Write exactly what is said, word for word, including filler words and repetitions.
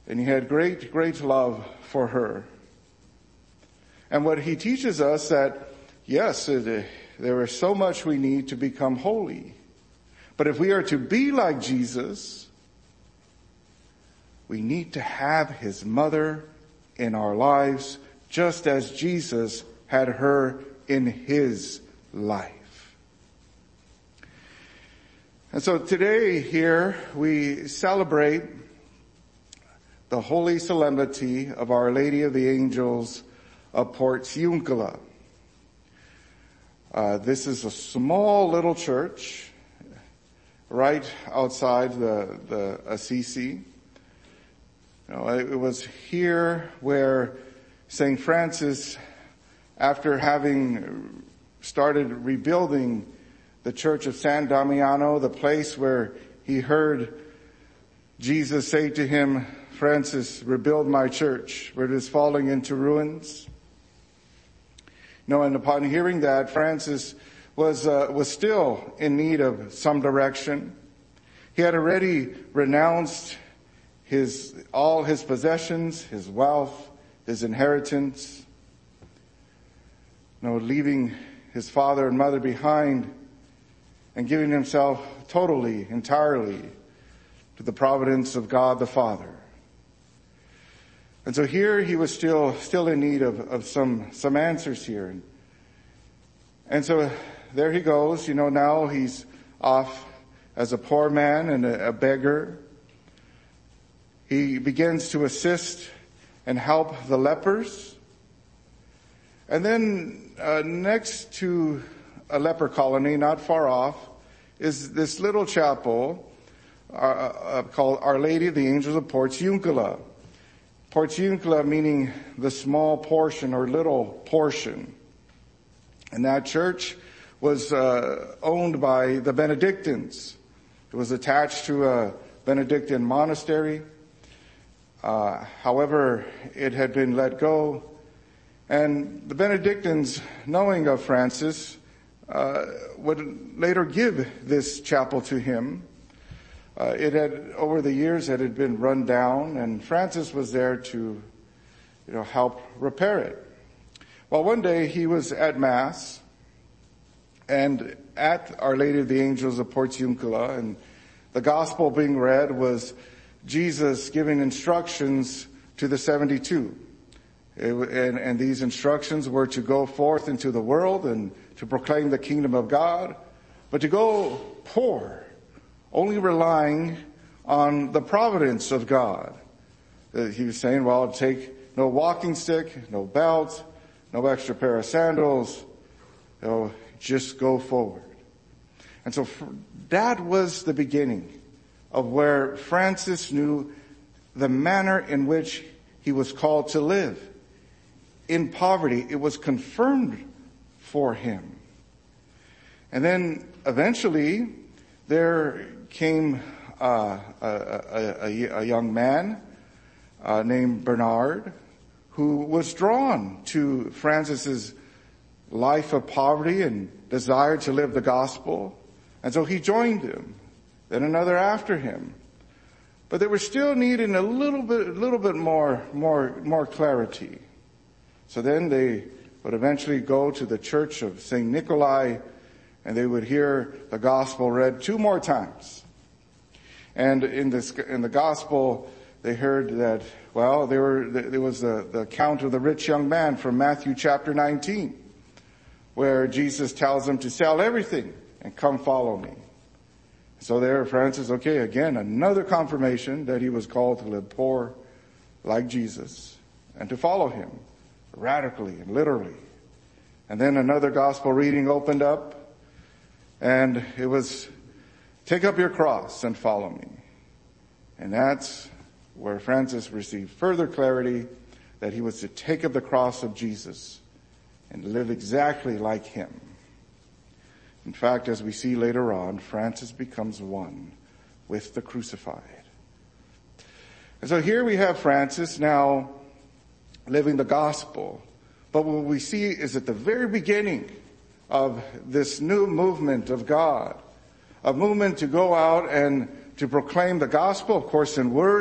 And he had great, great love for her. And what he teaches us that, yes, it, there is so much we need to become holy. But if we are to be like Jesus, we need to have his mother in our lives, just as Jesus had her in his life. And so today here we celebrate the holy solemnity of Our Lady of the Angels of Portiuncula. Uh, this is a small little church right outside the, the Assisi. You know, it was here where Saint Francis, after having started rebuilding the church of San Damiano, the place where he heard Jesus say to him, "Francis, rebuild my church, where it is falling into ruins." No, and upon hearing that, Francis was uh, was still in need of some direction. He had already renounced his all his possessions, his wealth, his inheritance. No, leaving his father and mother behind and giving himself totally, entirely to the providence of God the Father. And so here he was still, still in need of, of some, some answers here. And, and so there he goes, you know, now he's off as a poor man and a, a beggar. He begins to assist and help the lepers. And then uh, next to a leper colony, not far off, is this little chapel uh, uh, called Our Lady of the Angels of Portiuncula. Portiuncula meaning the small portion or little portion. And that church was uh, owned by the Benedictines. It was attached to a Benedictine monastery. Uh, however, it had been let go. And the Benedictines, knowing of Francis, uh, would later give this chapel to him. Uh, it had, over the years, it had been run down, and Francis was there to, you know, help repair it. Well, one day he was at Mass, and at Our Lady of the Angels of Portiuncula, and the gospel being read was Jesus giving instructions to the seventy-two. It, and, and these instructions were to go forth into the world and to proclaim the kingdom of God, but to go poor, only relying on the providence of God. Uh, he was saying, well, take no walking stick, no belt, no extra pair of sandals, you know, just go forward. And so that was the beginning of where Francis knew the manner in which he was called to live. In poverty, it was confirmed for him. And then eventually there came uh, a, a, a, a young man uh, named Bernard, who was drawn to Francis's life of poverty and desire to live the gospel. And so he joined him. Then another after him. But they were still needing a little bit, a little bit more, more, more clarity. So then they would eventually go to the church of Saint Nikolai, and they would hear the gospel read two more times. And in this, in the gospel, they heard that, well, there were, there was the, the account of the rich young man from Matthew chapter nineteen, where Jesus tells him to sell everything and come follow me. So there, Francis, okay, again, another confirmation that he was called to live poor like Jesus and to follow him radically and literally. And then another gospel reading opened up, and it was, take up your cross and follow me. And that's where Francis received further clarity that he was to take up the cross of Jesus and live exactly like him. In fact, as we see later on, Francis becomes one with the crucified. And so here we have Francis now living the gospel. But what we see is at the very beginning of this new movement of God, a movement to go out and to proclaim the gospel, of course, in word,